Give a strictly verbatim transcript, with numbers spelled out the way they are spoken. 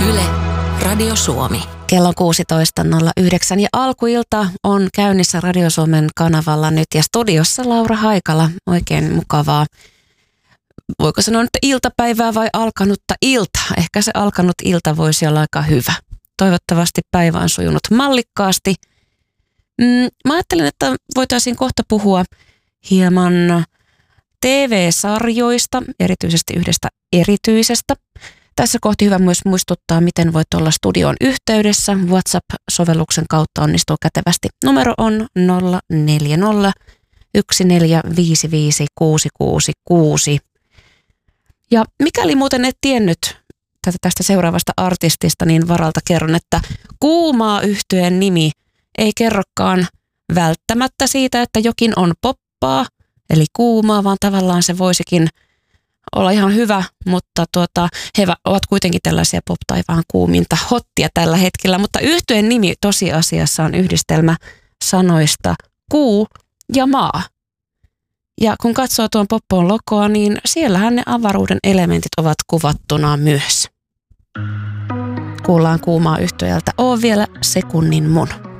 Yle, Radio Suomi. Kello kuusitoista nolla yhdeksän ja alkuilta on käynnissä Radio Suomen kanavalla nyt ja studiossa Laura Haikala. Oikein mukavaa, voiko sanoa nyt iltapäivää vai alkanutta iltaa? Ehkä se alkanut ilta voisi olla aika hyvä. Toivottavasti päivä on sujunut mallikkaasti. Mm, mä ajattelin, että voitaisiin kohta puhua hieman T V-sarjoista, erityisesti yhdestä erityisestä. Tässä kohti hyvä myös muistuttaa, miten voit olla studion yhteydessä. WhatsApp-sovelluksen kautta onnistuu kätevästi. Numero on nolla neljä nolla yksi neljä viisi viisi kuusi kuusi kuusi. Ja mikäli muuten et tiennyt tätä tästä seuraavasta artistista, niin varalta kerron, että Kuumaa -yhtyeen nimi ei kerrokaan välttämättä siitä, että jokin on poppaa, eli kuumaa, vaan tavallaan se voisikin olla ihan hyvä, mutta tuota, he ovat kuitenkin tällaisia pop tai vaan kuuminta hottia tällä hetkellä, mutta yhtyeen nimi tosiasiassa on yhdistelmä sanoista kuu ja maa. Ja kun katsoo tuon Poppoon logoa, niin siellähän ne avaruuden elementit ovat kuvattuna myös. Kuullaan Kuumaa -yhtyeeltä "Oo vielä sekunnin mun".